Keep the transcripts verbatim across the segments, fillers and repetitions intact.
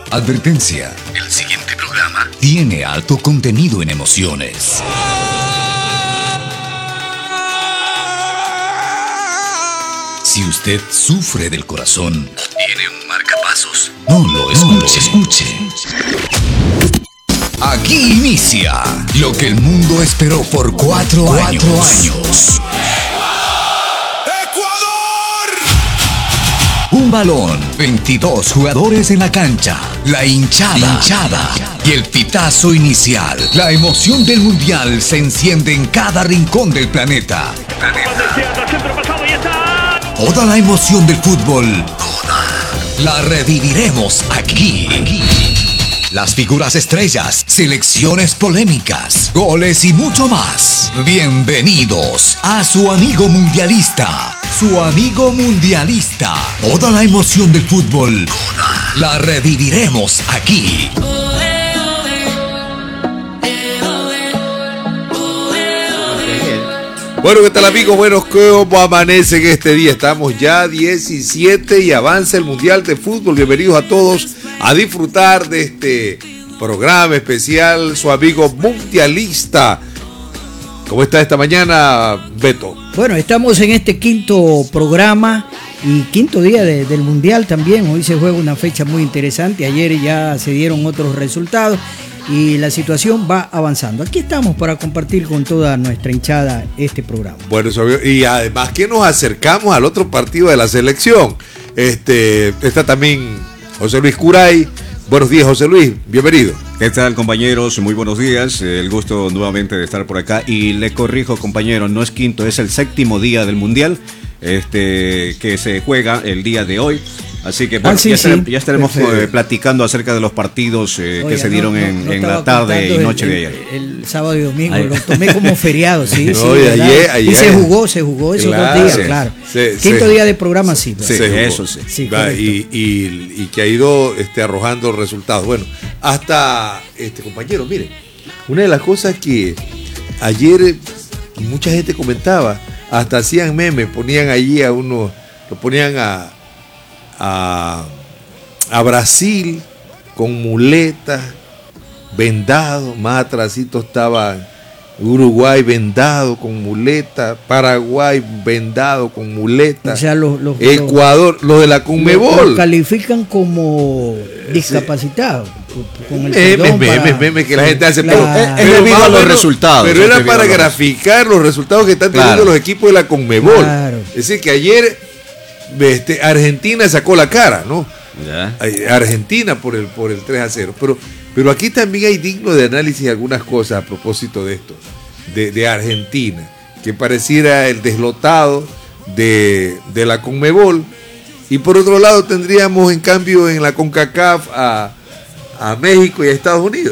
Advertencia. El siguiente programa tiene alto contenido en emociones. Si usted sufre del corazón o tiene un marcapasos, no lo escuche. No lo escuche. Aquí inicia lo que el mundo esperó por cuatro, cuatro años. años. Un balón, veintidós jugadores en la cancha, la hinchada, la hinchada y el pitazo inicial. La emoción del mundial se enciende en cada rincón del planeta. Toda la emoción del fútbol, toda, la reviviremos aquí. aquí. Las figuras estrellas, selecciones polémicas, goles y mucho más. Bienvenidos a su amigo mundialista. Su amigo mundialista. Toda la emoción del fútbol, toda, la reviviremos aquí. Bueno, ¿qué tal, amigos? Bueno, ¿cómo amanecen este día? Estamos ya diecisiete y avanza el Mundial de Fútbol. Bienvenidos a todos a disfrutar de este programa especial, su amigo mundialista. ¿Cómo está esta mañana, Beto? Bueno, estamos en este quinto programa y quinto día de, del Mundial también. Hoy se juega una fecha muy interesante. Ayer ya se dieron otros resultados y la situación va avanzando. Aquí estamos para compartir con toda nuestra hinchada este programa. Bueno, y además que nos acercamos al otro partido de la selección. Este, está también José Luis Curay. Buenos días, José Luis, bienvenido. ¿Qué tal, compañeros? Muy buenos días, el gusto nuevamente de estar por acá. Y le corrijo, compañero, no es quinto, es el séptimo día del Mundial, este, que se juega el día de hoy. Así que bueno, ah, sí, ya, sí. Estaremos, ya estaremos sí. eh, platicando acerca de los partidos eh, Oiga, que se dieron no, en, no en la tarde y noche el, de ayer. El, el sábado y domingo Ay. Lo tomé como feriado, sí, no, sí. Ayer, ayer. Y se jugó, se jugó esos claro, dos días, sí. claro. Sí, Quinto sí. día de programa, sí. sí eso sí. sí Va, y, y, y que ha ido este, arrojando resultados. Bueno, hasta, este compañero, miren, una de las cosas que ayer mucha gente comentaba, hasta hacían memes, ponían allí a uno, lo ponían a A, a Brasil con muletas, vendado, más atrasito estaba Uruguay vendado con muletas, Paraguay vendado con muletas, o sea, los, los, Ecuador, los de la Conmebol lo califican como discapacitados. Memes, memes, memes que la gente hace, claro. pero, es debido a los resultados. Pero era para graficar los resultados que están teniendo claro. los equipos de la Conmebol. Claro. Es decir, que ayer Este, Argentina sacó la cara, ¿no? Ya. Argentina por el, por el tres a cero. Pero, pero aquí también hay digno de análisis algunas cosas a propósito de esto, de, de Argentina, que pareciera el deslotado de, de la Conmebol. Y por otro lado tendríamos en cambio en la CONCACAF a, a México y a Estados Unidos.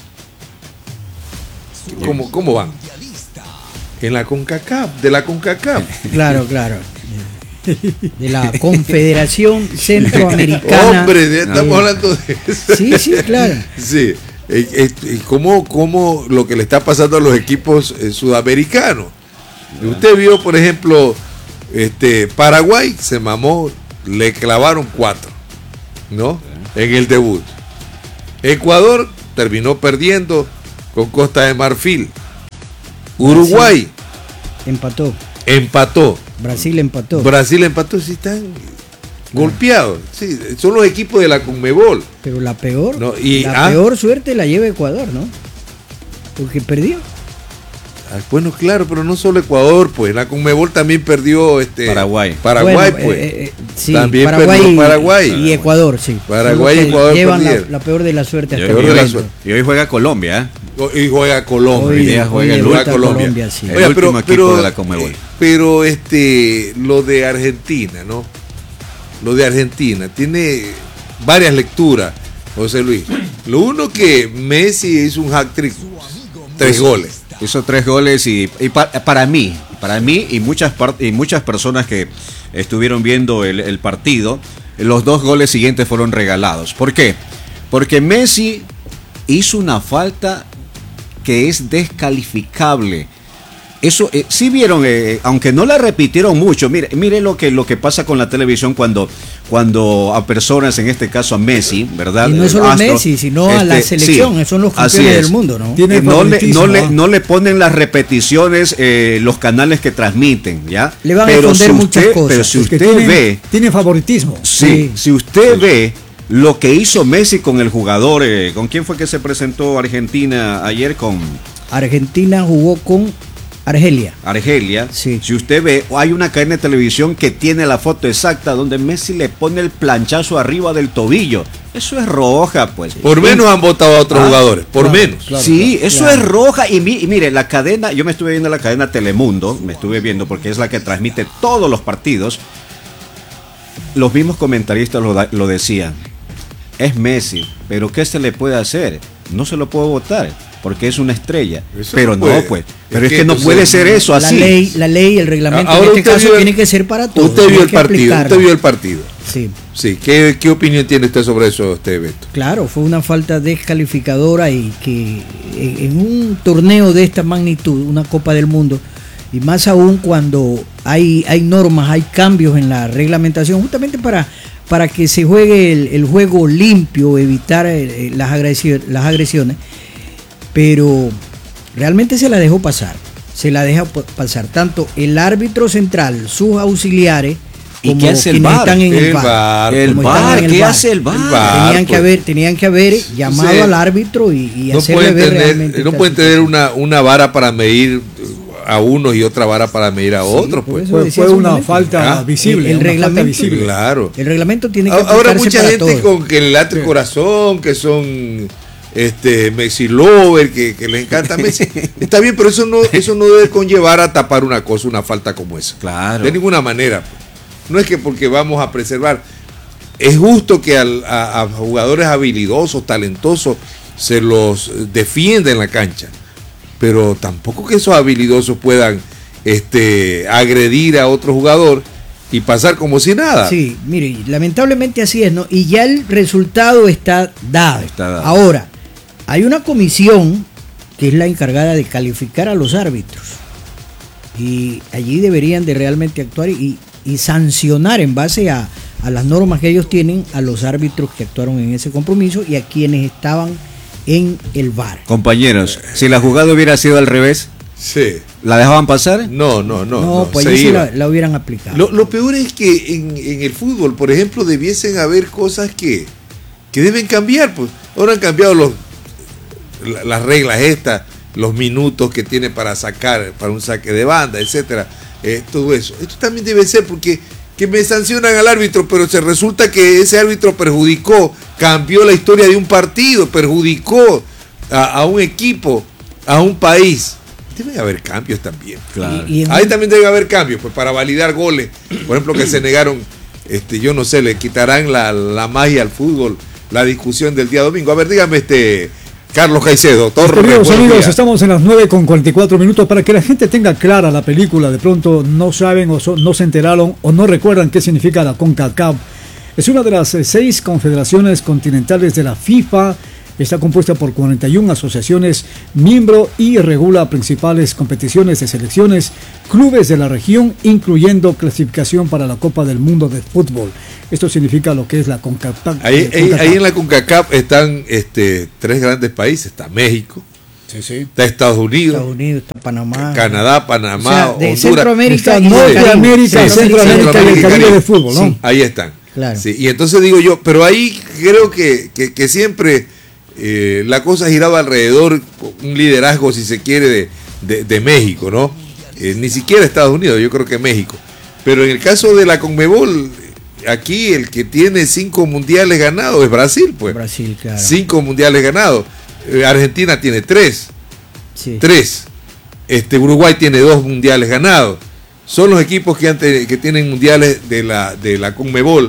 ¿Cómo, cómo van? En la CONCACAF, de la CONCACAF. Claro, claro. De la Confederación Centroamericana. Hombre, ya estamos eh, hablando de eso. Sí, sí, claro. Sí, y cómo, cómo lo que le está pasando a los equipos eh, sudamericanos. Yeah. Usted vio, por ejemplo, este Paraguay se mamó, le clavaron cuatro, ¿no? Yeah. En el debut. Ecuador terminó perdiendo con Costa de Marfil. Uruguay sí. empató. Empató. Brasil empató. Brasil empató, sí están no. golpeados. Sí, son los equipos de la Conmebol. Pero la peor, no, y, la ah, peor suerte la lleva Ecuador, ¿no? Porque perdió. Ah, bueno, claro, pero no solo Ecuador, pues. La Conmebol también perdió este Paraguay. Paraguay, bueno, pues. Eh, eh, sí, también Paraguay perdió Paraguay. Y Ecuador, sí. Paraguay y Ecuador llevan la, la peor de la suerte hasta y, hoy, la suerte. Y hoy juega Colombia, ¿eh? Y juega Colombia. Hoy, día juega, hoy juega Colombia. Colombia sí. El Oiga, último pero, equipo pero, de la Conmebol. Pero este, lo de Argentina, ¿no? Lo de Argentina tiene varias lecturas, José Luis. Lo uno que Messi hizo un hat-trick, tres hizo, goles. Hizo tres goles y, y pa, para mí, para mí y muchas, y muchas personas que estuvieron viendo el, el partido, los dos goles siguientes fueron regalados. ¿Por qué? Porque Messi hizo una falta que es descalificable. eso eh, sí vieron, eh, aunque no la repitieron mucho. Mire, mire lo que lo que pasa con la televisión cuando cuando a personas, en este caso a Messi, ¿verdad? Y no solo a Messi, sino este, a la selección, sí, son los campeones del mundo, ¿no? Eh, no, le, no, le, no le ponen las repeticiones eh, los canales que transmiten, ¿ya? Le van pero a esconder si muchas usted, cosas. Pero si es que usted tiene, ve... Tiene favoritismo. Sí, sí. Si usted sí. ve lo que hizo Messi con el jugador, eh, ¿con quién fue que se presentó Argentina ayer? Con Argentina jugó con Argelia. Argelia. Sí. Si usted ve, hay una cadena de televisión que tiene la foto exacta donde Messi le pone el planchazo arriba del tobillo. Eso es roja, pues. Por menos han votado a otros ah, jugadores, por claro, menos. Claro, sí, claro, eso claro. es roja. Y, mi, y mire, la cadena, yo me estuve viendo la cadena Telemundo, me estuve viendo porque es la que transmite todos los partidos. Los mismos comentaristas lo, lo decían. Es Messi, pero ¿qué se le puede hacer? No se lo puede votar, porque es una estrella. Eso pero no, no pues. Pero es, es que, que no puede ser eso la así. Ley, la ley, el reglamento ahora en este caso vio, tiene que ser para todos. Usted vio el partido, usted vio el partido. Sí. Sí. ¿Qué, ¿Qué opinión tiene usted sobre eso, este evento? Claro, fue una falta descalificadora y que en un torneo de esta magnitud, una Copa del Mundo, y más aún cuando hay, hay normas, hay cambios en la reglamentación, justamente para, para que se juegue el, el juego limpio, evitar eh, las, agresiones, las agresiones, pero realmente se la dejó pasar, se la deja pasar, tanto el árbitro central, sus auxiliares, ¿y qué hace el V A R? Están en el, el V A R. El V A R, ¿qué hace el V A R? El V A R tenían, pues. que haber, tenían que haber llamado sí. al árbitro y, y no hacerle ver tener, realmente. No pueden tener una, una vara para medir a unos y otra vara para medir a sí, otros. Pues. Fue, fue una falta ¿Ah? visible. El, el una reglamento, falta visible. Claro. El reglamento tiene que ahora mucha para gente todo. con que le late el corazón, que son este Messi lover, que, que les encanta Messi. Está bien, pero eso no, eso no debe conllevar a tapar una cosa, una falta como esa. Claro. De ninguna manera. Pues. No es que porque vamos a preservar. Es justo que al, a, a jugadores habilidosos, talentosos, se los defienda en la cancha. Pero tampoco que esos habilidosos puedan este, agredir a otro jugador y pasar como si nada. Sí, mire, lamentablemente así es, ¿no? Y ya el resultado está dado. Está dado. Ahora, hay una comisión que es la encargada de calificar a los árbitros. Y allí deberían de realmente actuar y, y sancionar en base a, a las normas que ellos tienen a los árbitros que actuaron en ese compromiso y a quienes estaban en el V A R. Compañeros, si la jugada hubiera sido al revés, sí. ¿la dejaban pasar? No, no, no. No, no pues ahí sí la, la hubieran aplicado. Lo, lo peor es que en, en el fútbol, por ejemplo, debiesen haber cosas que, que deben cambiar. Pues ahora han cambiado los, la, las reglas estas, los minutos que tiene para sacar, para un saque de banda, etcétera. Eh, todo eso. Esto también debe ser porque que me sancionan al árbitro, pero se resulta que ese árbitro perjudicó, cambió la historia de un partido, perjudicó a, a un equipo, a un país. Debe haber cambios también. Claro. Y, y Ahí también debe haber cambios, pues para validar goles. Por ejemplo, que se negaron, este, yo no sé, le quitarán la, la magia al fútbol, la discusión del día domingo. A ver, dígame, este Carlos Caicedo, Torres. Queridos amigos, días. Estamos en las nueve con cuarenta y cuatro minutos para que la gente tenga clara la película. De pronto no saben o so, no se enteraron o no recuerdan qué significa la CONCACAF. Es una de las eh, seis confederaciones continentales de la FIFA. Está compuesta por cuarenta y una asociaciones miembro y regula principales competiciones de selecciones, clubes de la región, incluyendo clasificación para la Copa del Mundo de Fútbol. Esto significa lo que es la CONCACAF. Ahí, ahí, ahí en la CONCACAF están este, tres grandes países. Está México, sí, sí. está Estados Unidos, Estados Unidos, está Panamá, Canadá, Panamá, o sea, de Honduras. Centroamérica y Norteamérica, sí, Centroamérica y el Caribe de fútbol, ¿no? Sí. Ahí están. Claro. Sí, y entonces digo yo, pero ahí creo que, que, que siempre eh, la cosa giraba alrededor, un liderazgo, si se quiere, de, de, de México, ¿no? Eh, ni siquiera Estados Unidos, yo creo que México. Pero en el caso de la CONMEBOL, aquí el que tiene cinco mundiales ganados es Brasil, pues. Brasil, claro. Cinco mundiales ganados. Eh, Argentina tiene tres. Sí. Tres. Este, Uruguay tiene dos mundiales ganados. Son los equipos que, han te, que tienen mundiales de la, de la CONMEBOL.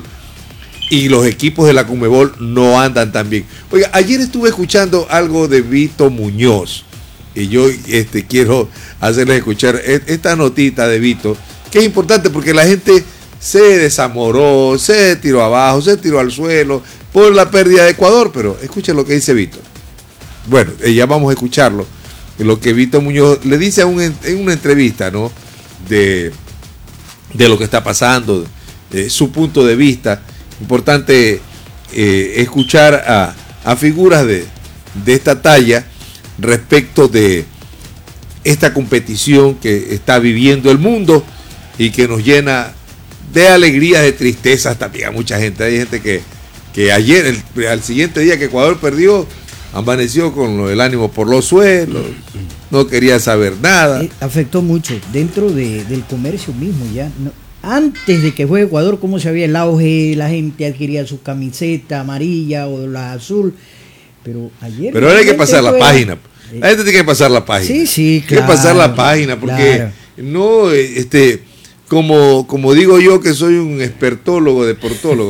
Y los equipos de la CONMEBOL no andan tan bien. Oiga, ayer estuve escuchando algo de Vito Muñoz. Y yo este, quiero hacerles escuchar esta notita de Vito, que es importante porque la gente se desamoró, se tiró abajo, se tiró al suelo por la pérdida de Ecuador. Pero escuchen lo que dice Vito. Bueno, ya vamos a escucharlo. lo que Víctor Muñoz le dice a un, en una entrevista, ¿no? De, de lo que está pasando, eh, su punto de vista. Importante eh, escuchar a, a figuras de, de esta talla respecto de esta competición que está viviendo el mundo y que nos llena de alegrías, de tristezas también a mucha gente. Hay gente que, que ayer, el, al siguiente día que Ecuador perdió, amaneció con el ánimo por los suelos, no quería saber nada. Eh, afectó mucho dentro de, del comercio mismo ya. No, antes de que juegue Ecuador, cómo se había el auge, la gente adquiría su camiseta amarilla o la azul. Pero ayer... Pero ahora hay que pasar la página. La gente tiene que pasar la página. Sí, sí, claro. Hay que pasar la página porque claro. no, este... Como, como digo yo que soy un expertólogo, deportólogo.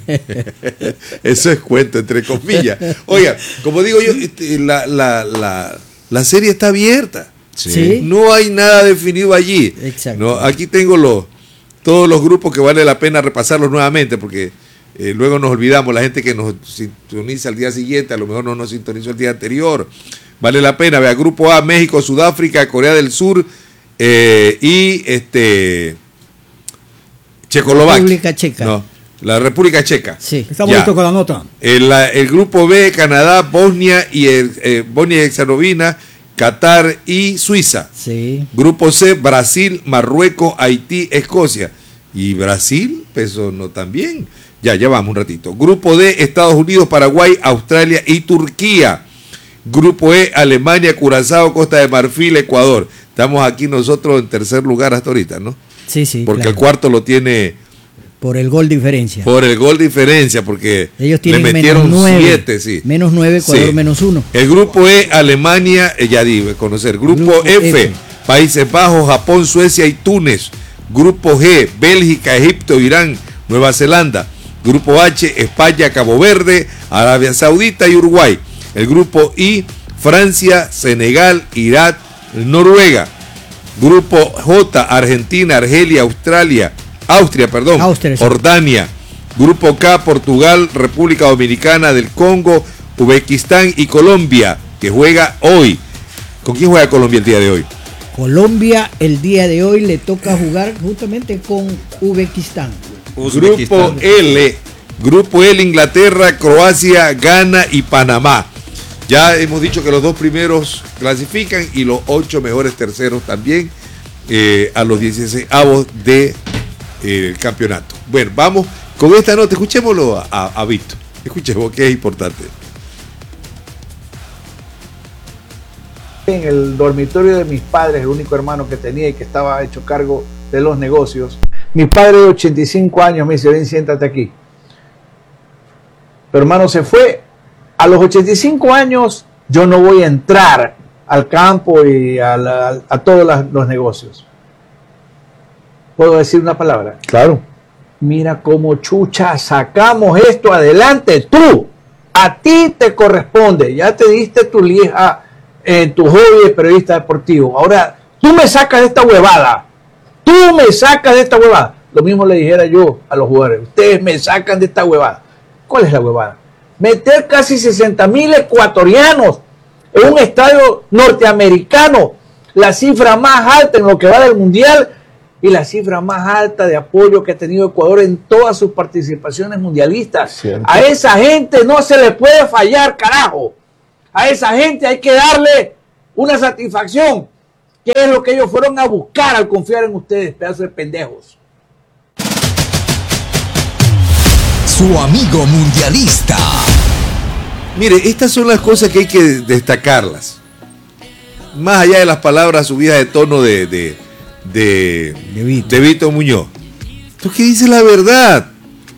Eso es cuento, entre comillas. Oiga, como digo yo, este, la, la, la, la serie está abierta. Sí. No hay nada definido allí. Exacto. No, aquí tengo los, todos los grupos que vale la pena repasarlos nuevamente porque eh, luego nos olvidamos. La gente que nos sintoniza al día siguiente, a lo mejor no nos sintonizó el día anterior. Vale la pena. Vea, Grupo A, México, Sudáfrica, Corea del Sur eh, y este... Checoslovaquia. República Checa. No, la República Checa. Sí. Estamos listos con la nota. El, el grupo B, Canadá, Bosnia y el, eh, Bosnia y Herzegovina, Qatar y Suiza. Sí. Grupo C, Brasil, Marruecos, Haití, Escocia. Y Brasil, eso no también. Ya, ya vamos un ratito. Grupo D, Estados Unidos, Paraguay, Australia y Turquía. Grupo E, Alemania, Curazao, Costa de Marfil, Ecuador. Estamos aquí nosotros en tercer lugar hasta ahorita, ¿no? Sí, sí. Porque claro. el cuarto lo tiene por el gol diferencia. Por el gol diferencia, porque ellos tienen le metieron menos nueve, siete, sí. Menos nueve, Ecuador sí. menos uno. El grupo E, Alemania, eh, ya dije, conocer. Grupo, grupo F, F, Países Bajos, Japón, Suecia y Túnez. Grupo G, Bélgica, Egipto, Irán, Nueva Zelanda. Grupo H, España, Cabo Verde, Arabia Saudita y Uruguay. El grupo I, Francia, Senegal, Irak, Noruega. Grupo J, Argentina, Argelia, Australia, Austria, perdón, Austria, sí. Jordania. Grupo K, Portugal, República Dominicana del Congo, Uzbekistán y Colombia, que juega hoy. ¿Con quién juega Colombia el día de hoy? Colombia el día de hoy le toca jugar justamente con Uzbekistán. Uzbekistán. Grupo L, Grupo L, Inglaterra, Croacia, Ghana y Panamá. Ya hemos dicho que los dos primeros clasifican y los ocho mejores terceros también eh, a los dieciseisavos del de, eh, campeonato. Bueno, vamos con esta nota, escuchémoslo a, a, a Víctor, escuchemos que es importante. En el dormitorio de mis padres, el único hermano que tenía y que estaba hecho cargo de los negocios, mi padre de ochenta y cinco años me dice, ven, siéntate aquí. Tu hermano se fue. A los ochenta y cinco años yo no voy a entrar al campo y a, la, a todos las, los negocios. ¿Puedo decir una palabra? Claro. Mira cómo chucha sacamos esto adelante. Tú, a ti te corresponde. Ya te diste tu lija en tu hobby de periodista deportivo. Ahora, tú me sacas de esta huevada. Tú me sacas de esta huevada. Lo mismo le dijera yo a los jugadores. Ustedes me sacan de esta huevada. ¿Cuál es la huevada? Meter casi sesenta mil ecuatorianos en un estadio norteamericano, la cifra más alta en lo que va del mundial y la cifra más alta de apoyo que ha tenido Ecuador en todas sus participaciones mundialistas. ¿Cierto? A esa gente no se le puede fallar, carajo. A esa gente hay que darle una satisfacción, que es lo que ellos fueron a buscar al confiar en ustedes, pedazos de pendejos. Su amigo mundialista. Mire, estas son las cosas que hay que destacarlas. Más allá de las palabras subidas de tono de, de, de, de, Vito. de Víctor Muñoz. ¿Tú qué dices la verdad?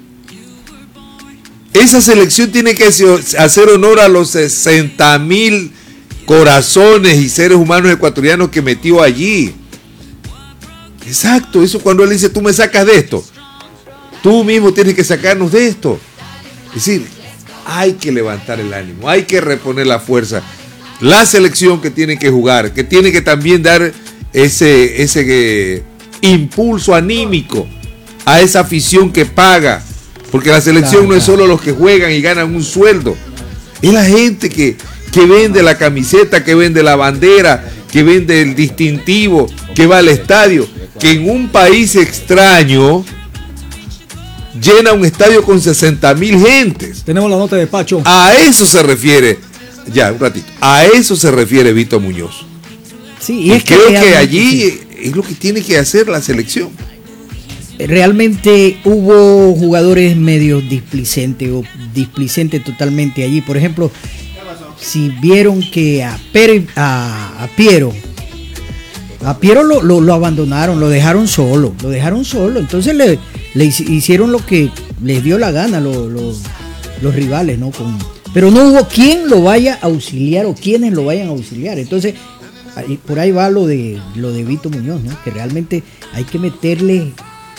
Esa selección tiene que hacer honor a los sesenta mil corazones y seres humanos ecuatorianos que metió allí. Exacto, eso cuando él dice, tú me sacas de esto. Tú mismo tienes que sacarnos de esto. Es decir, hay que levantar el ánimo, hay que reponer la fuerza. La selección que tiene que jugar, que tiene que también dar ese, ese eh, impulso anímico a esa afición que paga. Porque la selección claro, no es solo los que juegan y ganan un sueldo. Es la gente que, que vende la camiseta, que vende la bandera, que vende el distintivo, que va al estadio, que en un país extraño llena un estadio con sesenta mil gentes. Tenemos la nota de Pacho. A eso se refiere, ya, un ratito, a eso se refiere Vito Muñoz. Sí, y, y es creo que, que allí sí. es lo que tiene que hacer la selección. Realmente hubo jugadores medio displicentes o displicentes totalmente allí. Por ejemplo, si vieron que a, Pere, a, a Piero, a Piero lo, lo, lo abandonaron, lo dejaron solo, lo dejaron solo. Entonces le, le hicieron lo que les dio la gana lo, lo, los rivales, ¿no? Con, pero no hubo quien lo vaya a auxiliar o quienes lo vayan a auxiliar. Entonces, ahí, por ahí va lo de lo de Vito Muñoz, ¿no? Que realmente hay que meterle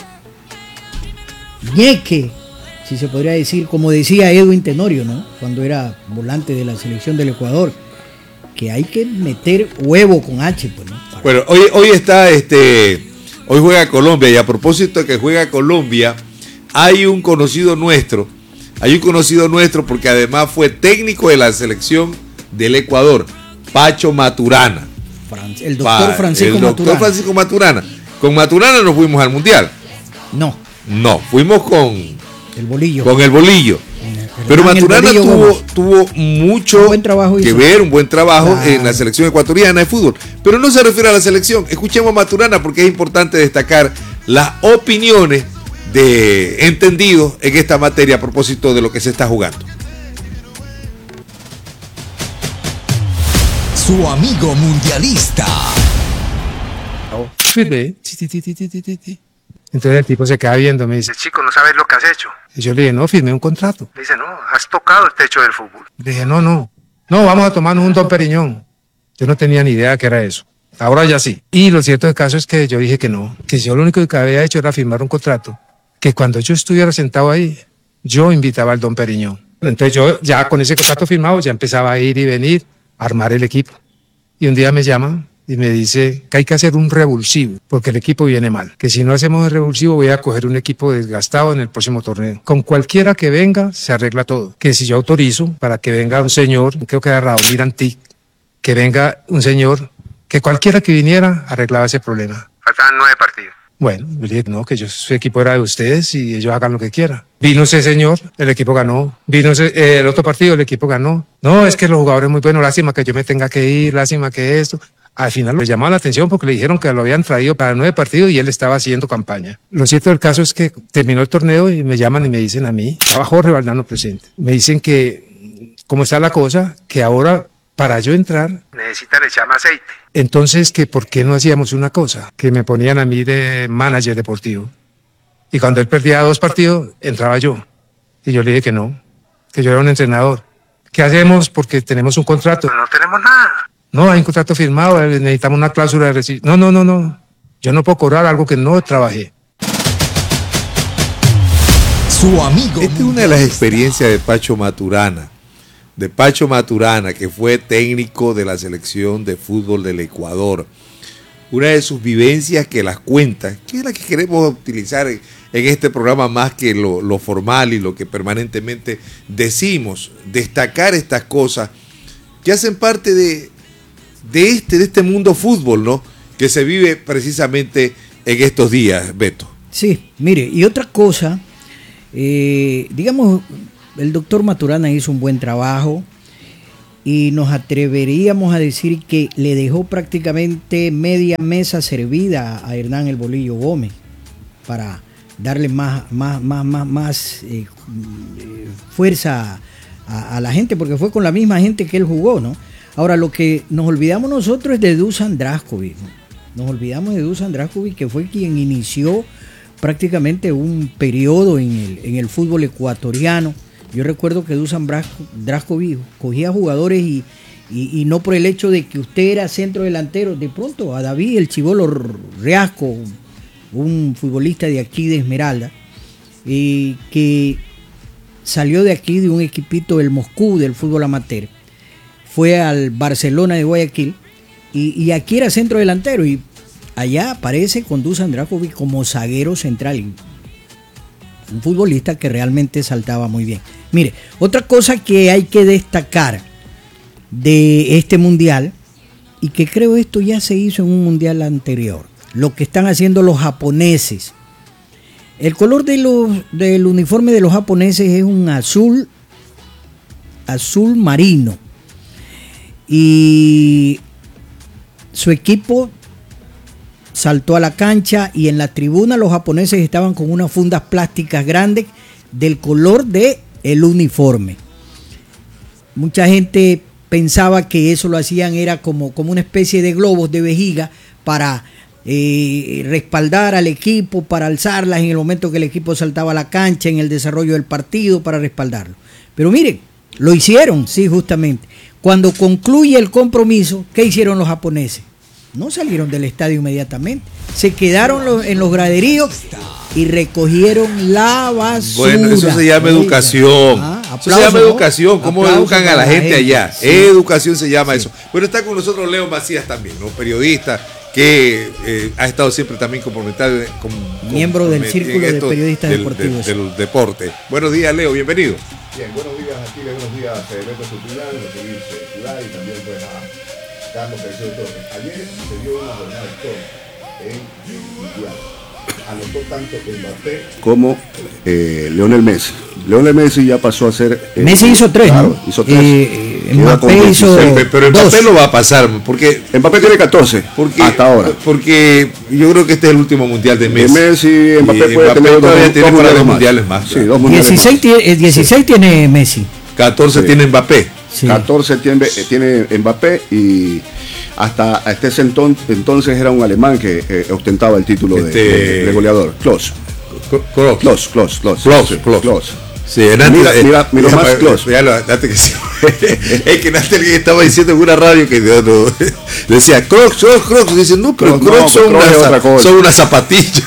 ñeque, si se podría decir, como decía Edwin Tenorio, ¿no? Cuando era volante de la selección del Ecuador, que hay que meter huevo con H, pues, ¿no? Para... Bueno, hoy, hoy está este, hoy juega Colombia, y a propósito de que juega Colombia, hay un conocido nuestro, hay un conocido nuestro porque además fue técnico de la selección del Ecuador, Pacho Maturana. El doctor Francisco el doctor Maturana. Francisco Maturana. Con Maturana nos fuimos al Mundial. No. No, fuimos con el bolillo. Con el bolillo. El Pero Maturana bolillo tuvo, tuvo mucho buen trabajo que hizo. ver, un buen trabajo claro. en la selección ecuatoriana de fútbol. Pero no se refiere a la selección. Escuchemos a Maturana porque es importante destacar las opiniones de entendidos en esta materia a propósito de lo que se está jugando. Su amigo mundialista. Firme. Entonces el tipo se queda viendo, me dice, chico, ¿no sabes lo que has hecho? Y yo le dije, no, firmé un contrato. Me dice, no, has tocado el techo del fútbol. Le dije, no, no, no, vamos a tomarnos un Don Periñón. Yo no tenía ni idea que era eso. Ahora ya sí. Y lo cierto del caso es que yo dije que no, que yo lo único que había hecho era firmar un contrato, que cuando yo estuviera sentado ahí, yo invitaba al Don Periñón. Entonces yo ya con ese contrato firmado ya empezaba a ir y venir, a armar el equipo. Y un día me llaman y me dice que hay que hacer un revulsivo porque el equipo viene mal, que si no hacemos el revulsivo voy a coger un equipo desgastado en el próximo torneo. Con cualquiera que venga se arregla todo, que si yo autorizo para que venga un señor, creo que era Raúl Antic, que venga un señor, que cualquiera que viniera arreglaba ese problema. Faltaban nueve partidos. Bueno, yo le dije, no, que yo, su equipo era de ustedes y ellos hagan lo que quieran. Vino ese señor, el equipo ganó. Vino ese, eh, el otro partido, el equipo ganó. No, es que los jugadores muy buenos, lástima que yo me tenga que ir, lástima que esto. Al final le llamó la atención porque le dijeron que lo habían traído para nueve partidos y él estaba haciendo campaña. Lo cierto del caso es que terminó el torneo y me llaman y me dicen a mí, estaba Jorge Valdano presente, me dicen que, ¿cómo está la cosa? Que ahora, para yo entrar, necesitan echarme aceite. Entonces, que ¿por qué no hacíamos una cosa? Que me ponían a mí de manager deportivo. Y cuando él perdía dos partidos, entraba yo. Y yo le dije que no, que yo era un entrenador. ¿Qué hacemos? Porque tenemos un contrato. Pero no tenemos nada. No, hay un contrato firmado, necesitamos una cláusula de rescisión. No, no, no, no. Yo no puedo cobrar algo que no trabajé. Su amigo. Esta es una de las experiencias de Pacho Maturana. De Pacho Maturana, que fue técnico de la selección de fútbol del Ecuador. Una de sus vivencias que las cuenta, que es la que queremos utilizar en, en este programa más que lo, lo formal y lo que permanentemente decimos. Destacar estas cosas que hacen parte de, de, este, de este mundo fútbol, ¿no? Que se vive precisamente en estos días, Beto. Sí, mire, y otra cosa, eh, digamos, el doctor Maturana hizo un buen trabajo y nos atreveríamos a decir que le dejó prácticamente media mesa servida a Hernán El Bolillo Gómez para darle más, más, más, más, más eh, fuerza a, a la gente, porque fue con la misma gente que él jugó, ¿no? Ahora, lo que nos olvidamos nosotros es de Dusan Drašković, ¿no? Nos olvidamos de Dusan Drašković, que fue quien inició prácticamente un periodo en el, en el fútbol ecuatoriano. Yo recuerdo que Dusan Drašković cogía jugadores y, y, y no por el hecho de que usted era centro delantero, de pronto a David el Chibolo Riasco, un futbolista de aquí de Esmeralda, eh, que salió de aquí de un equipito del Moscú del fútbol amateur, fue al Barcelona de Guayaquil y, y aquí era centro delantero y allá aparece con Dusan Drašković como zaguero central, un futbolista que realmente saltaba muy bien. Mire, otra cosa que hay que destacar, de este mundial, y que creo esto ya se hizo en un mundial anterior, lo que están haciendo los japoneses. El color de los, del uniforme de los japoneses es un azul, azul marino, y su equipo saltó a la cancha, y en la tribuna los japoneses estaban con unas fundas plásticas grandes del color de el uniforme. Mucha gente pensaba que eso lo hacían era como, como una especie de globos de vejiga para eh, respaldar al equipo, para alzarlas en el momento que el equipo saltaba a la cancha, en el desarrollo del partido, para respaldarlo. Pero miren, lo hicieron, sí, justamente. Cuando concluye el compromiso, ¿qué hicieron los japoneses? No salieron del estadio inmediatamente, se quedaron los, en los graderíos y recogieron la basura. Bueno, eso se llama educación. Ah, aplauso, eso se llama educación. ¿No? ¿Cómo aplauso educan a la gente, gente allá? Sí. Educación se llama sí. eso. Bueno, está con nosotros Leo Macías también, ¿no? Periodista que eh, ha estado siempre también comprometido con, con, miembro con, del círculo de periodistas del, deportivos del, del deporte. Buenos días, Leo, bienvenido. Bien, buenos días a ti, buenos días a Beto Cultural, a Feliz Cultural y también pues a Carlos Tercero Torres. Ayer se dio una jornada histórica en el Mundial. Anotó tanto Mbappé como eh, Lionel Messi. Lionel Messi ya pasó a ser... Eh, Messi hizo tres, claro, ¿no? hizo tres. Eh, Mbappé hizo pero Mbappé dos. Lo va a pasar, porque... Mbappé tiene catorce, porque, hasta ahora. Porque yo creo que este es el último mundial de Messi. De Messi, Mbappé y puede Mbappé tener todavía dos, tiene dos para dos mundiales más. más. Sí, dos mundiales dieciséis, más. Tiene, dieciséis sí. tiene Messi. catorce sí. Tiene Mbappé. Sí. catorce tiene, tiene Mbappé y... Hasta, hasta ese entonces, entonces era un alemán que eh, ostentaba el título este... de, de goleador. Klose. Klose, Klose, Klose, Klose, Klose. Sí, Nati, mira, eh, mira, mira más Klose. Que sí. Es que Nati estaba diciendo en una radio que no, no, decía Crocs, Crocs, Crocs. Dice, no, pero no, Crocs son, no, una, son una zapatilla.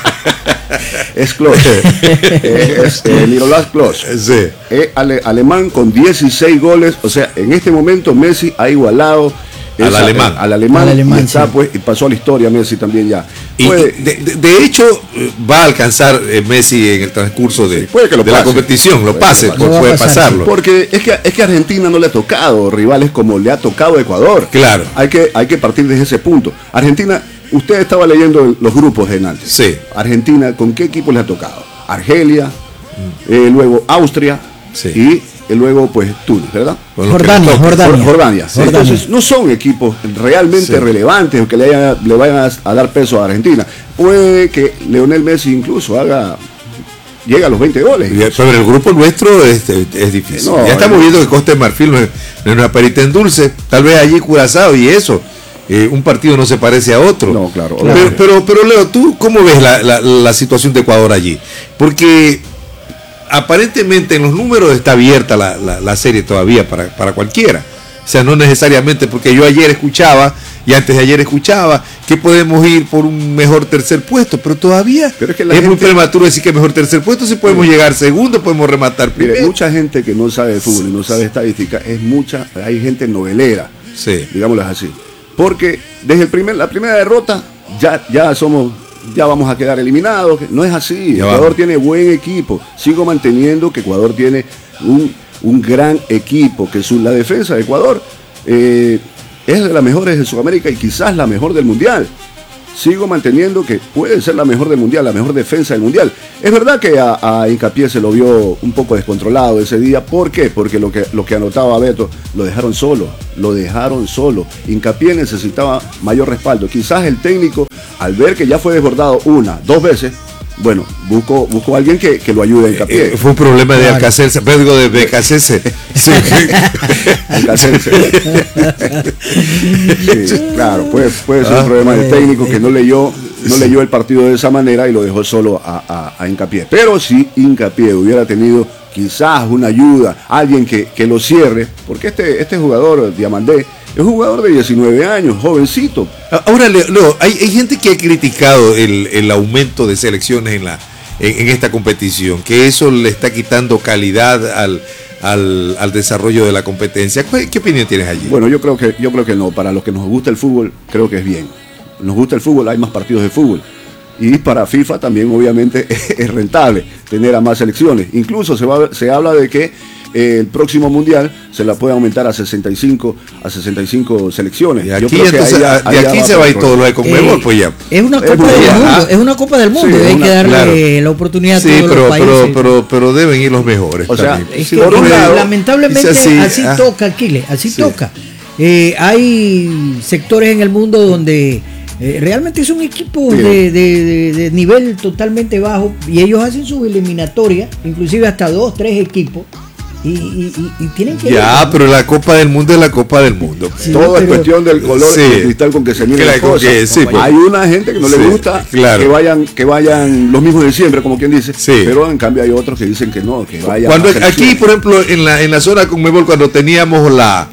Es Klose. eh, es eh, Miroslav Klose. Sí. Es ale, alemán con dieciséis goles. O sea, en este momento Messi ha igualado al esa, alemán. Al alemán, al alemán y, está, sí. pues, y pasó a la historia Messi también ya. Y, puede, de, de, de hecho, va a alcanzar eh, Messi en el transcurso de, sí, puede que lo de pase. la competición, lo pase, puede, puede, puede pasar, pasarlo. Sí. Porque es que, es que a Argentina no le ha tocado rivales como le ha tocado a Ecuador. Claro. Hay que, hay que partir desde ese punto. Argentina, usted estaba leyendo los grupos de antes. Sí. Argentina, ¿con qué equipo le ha tocado? Argelia, mm. eh, luego Austria sí. y y luego pues Túnez, ¿verdad? Jordania, Jordania. Jordania. Sí. Jordania. Entonces no son equipos realmente sí. relevantes o que le, haya, le vayan a, a dar peso a Argentina. Puede que Lionel Messi incluso haga llega a los veinte goles. Pero el grupo nuestro es, es difícil. No, ya estamos viendo que Costa de Marfil no es, no es una perita en dulce, tal vez allí Curazao y eso. Eh, un partido no se parece a otro. No, claro. Pero, claro. pero, pero Leo, ¿tú cómo ves la, la, la situación de Ecuador allí? Porque aparentemente en los números está abierta la, la, la serie todavía para, para cualquiera. O sea, no necesariamente, porque yo ayer escuchaba y antes de ayer escuchaba que podemos ir por un mejor tercer puesto, pero todavía pero es, que es gente... muy prematuro decir que mejor tercer puesto, si podemos sí. llegar segundo, podemos rematar primero. Mire, mucha gente que no sabe de fútbol y no sabe estadística, es mucha, hay gente novelera, sí. digámoslo así. Porque desde el primer, la primera derrota ya, ya somos... ya vamos a quedar eliminados. No es así. Ya Ecuador vamos. Tiene buen equipo. Sigo manteniendo que Ecuador tiene un, un gran equipo, que su, la defensa de Ecuador eh, es de las mejores de Sudamérica y quizás la mejor del Mundial. Sigo manteniendo que puede ser la mejor del Mundial, la mejor defensa del Mundial. Es verdad que a, a Hincapié se lo vio un poco descontrolado ese día. ¿Por qué? Porque lo que, lo que anotaba Beto, lo dejaron solo, lo dejaron solo. Hincapié necesitaba mayor respaldo. Quizás el técnico, al ver que ya fue desbordado una, dos veces, bueno, buscó, buscó a alguien que, que lo ayude a Hincapié. Eh, fue un problema de Alcacerse, pero digo de Becasese. Sí. Alcacerse. Sí, claro, puede, puede ser ah, un problema del técnico que no leyó, no leyó el partido de esa manera y lo dejó solo a, a, a Hincapié. Pero si Hincapié hubiera tenido quizás una ayuda, alguien que, que lo cierre, porque este, este jugador, Diamandé, es un jugador de diecinueve años, jovencito. Ahora, Leo, hay, hay gente que ha criticado el, el aumento de selecciones en, la, en, en esta competición, que eso le está quitando calidad al, al, al desarrollo de la competencia. ¿Qué opinión tienes allí? Bueno, yo creo que yo creo que no. Para los que nos gusta el fútbol, creo que es bien. Nos gusta el fútbol, hay más partidos de fútbol. Y para FIFA también, obviamente, es rentable tener a más selecciones. Incluso se, va, se habla de que eh, el próximo mundial se la puede aumentar a sesenta y cinco a sesenta y cinco selecciones. Y aquí, Yo creo que entonces, ahí ya- de ahí aquí ya se va a ir por- todo lo de Conmebol, Eh, pues ya. Es una Es Copa muy del bien, Mundo, ah. es una Copa del Mundo, Sí, y hay una- que darle claro. la oportunidad a Sí, todos pero, los países. pero, pero, pero deben ir los mejores. O sea, también. Es Sí, que por un eh, lado, lamentablemente dice así, así, ah. toca, Aquiles, así Sí. toca. Eh, hay sectores en el mundo donde eh, realmente son equipos Bien. de, de- de- de nivel totalmente bajo y ellos hacen sus eliminatorias, inclusive hasta dos, tres equipos, y, y- y- y tienen que... Ya, pero la Copa del Mundo es la Copa del Mundo. Sí, Todo es pero- cuestión del color Sí. del cristal con que se miren las Claro, con cosas. que- sí, pues. Hay una gente que no Sí, le gusta claro. que vayan que vayan los mismos de siempre, como quien dice, Sí. pero en cambio hay otros que dicen que no, que vayan Cuando a aquí, por ejemplo, en la, en la zona Conmebol, cuando teníamos la,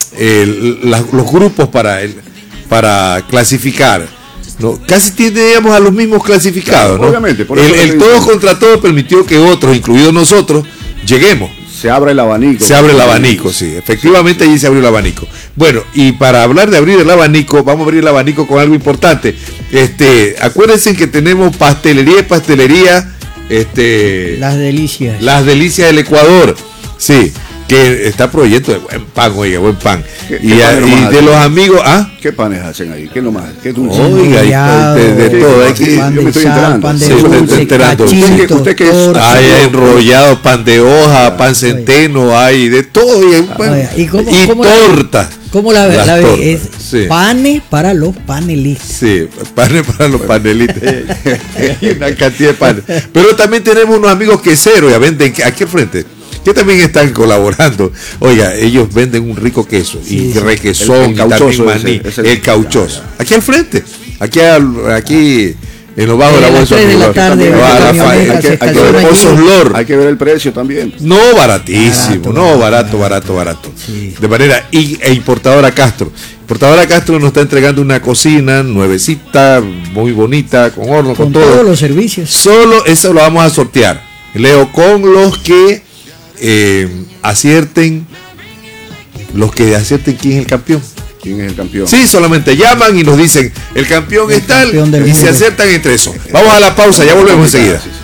el- la- los grupos para, el, para clasificar, ¿no? Casi teníamos a los mismos clasificados. Claro, ¿no? obviamente, por el eso el te todos digo. contra todos permitió que otros, incluidos nosotros, lleguemos. se abre el abanico. Se abre el abanico, sí, efectivamente allí se abrió el abanico. Bueno, y para hablar de abrir el abanico, vamos a abrir el abanico con algo importante. Este, acuérdense que tenemos pastelería y pastelería, este, Las delicias. Las Delicias del Ecuador, sí, que está proyecto de buen pan, oiga, buen pan. ¿Qué- Y, qué a- pan y nomás de hacen? los amigos, ¿ah? ¿Qué panes hacen ahí? ¿Qué nomás? ¿Qué dulce? Oiga, hay- Rallado, de, de todo, hay que, pan yo me de estoy sal, enterando. pan de Sí, me estoy dulce, enterando. cachitos, Usted que- usted que es- torta. hay enrollado, pan de hoja, pan centeno, hay de todo, y, hay pan- Oiga, ¿y cómo- y cómo la- torta. ¿Cómo la, Las la ve? tortas, Es sí. panes para los panelistas. Sí, panes para los panelistas. Hay una cantidad de panes. Pero también tenemos unos amigos queseros, ya venden aquí al frente, que también están colaborando. Oiga, ellos venden un rico queso y requesón El- el y también cauchoso maní, ese, ese- el cauchoso. Aquí al frente, aquí al- aquí en los bajos de la A las bolsa. tres de la tarde, Ah, la Rafael, camioneta hay que- se hay que estaciona ver allí. Pozos Lor. Hay que ver el precio también. No, baratísimo, Barato, no, barato, barato, barato. Sí. De manera, y, e Importadora Castro. Importadora Castro nos está entregando una cocina nuevecita, muy bonita, con horno, con, Con todo. todos los servicios. Solo eso lo vamos a sortear, Leo, con los que eh, acierten, los que acierten quién es el campeón. ¿Quién es el campeón? Sí, solamente llaman y nos dicen, el campeón El es tal, campeón del y se mundo. acertan entre eso. Vamos a la pausa, ya volvemos enseguida.